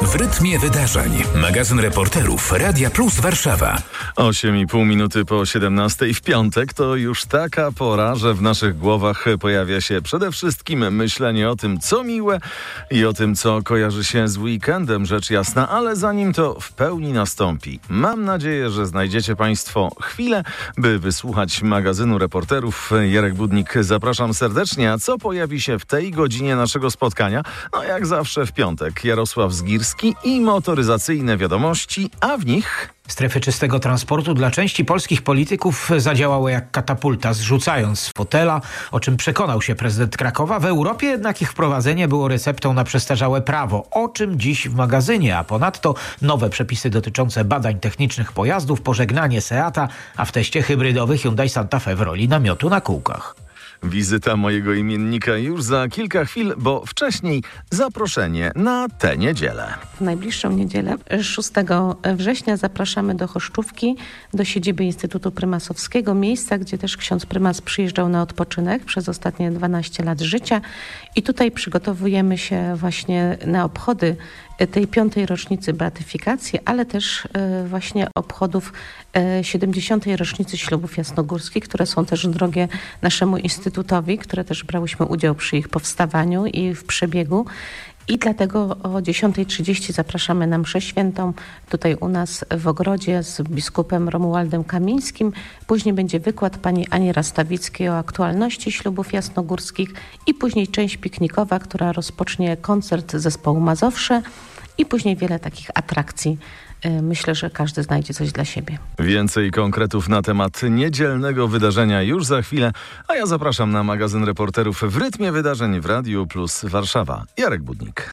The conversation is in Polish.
W rytmie wydarzeń. Magazyn reporterów Radia Plus Warszawa. 8,5 minuty po 17 w piątek to już taka pora, że w naszych głowach pojawia się przede wszystkim myślenie o tym, co miłe i o tym, co kojarzy się z weekendem, rzecz jasna, ale zanim to w pełni nastąpi, mam nadzieję, że znajdziecie Państwo chwilę, by wysłuchać magazynu reporterów. Jarek Budnik, zapraszam serdecznie. A co pojawi się w tej godzinie naszego spotkania? No jak zawsze w piątek Jarosław Zgirski i motoryzacyjne wiadomości, a w nich... Strefy czystego transportu dla części polskich polityków zadziałały jak katapulta, zrzucając z fotela, o czym przekonał się prezydent Krakowa. W Europie jednak ich wprowadzenie było receptą na przestarzałe prawo, o czym dziś w magazynie, a ponadto nowe przepisy dotyczące badań technicznych pojazdów, pożegnanie Seata, a w teście hybrydowy Hyundai Santa Fe w roli namiotu na kółkach. Wizyta mojego imiennika już za kilka chwil, bo wcześniej zaproszenie na tę niedzielę. W najbliższą niedzielę, 6 września, zapraszamy do Choszczówki, do siedziby Instytutu Prymasowskiego, miejsca, gdzie też ksiądz prymas przyjeżdżał na odpoczynek przez ostatnie 12 lat życia. I tutaj przygotowujemy się właśnie na obchody tej 5. rocznicy beatyfikacji, ale też właśnie obchodów 70. rocznicy ślubów jasnogórskich, które są też drogie naszemu instytutowi, które też brałyśmy udział przy ich powstawaniu i w przebiegu. I dlatego o 10:30 zapraszamy na mszę świętą tutaj u nas w ogrodzie z biskupem Romualdem Kamińskim. Później będzie wykład pani Ani Rastawickiej o aktualności ślubów jasnogórskich i później część piknikowa, która rozpocznie koncert zespołu Mazowsze i później wiele takich atrakcji. Myślę, że każdy znajdzie coś dla siebie. Więcej konkretów na temat niedzielnego wydarzenia już za chwilę, a ja zapraszam na magazyn reporterów w rytmie wydarzeń w Radiu Plus Warszawa. Jarek Budnik.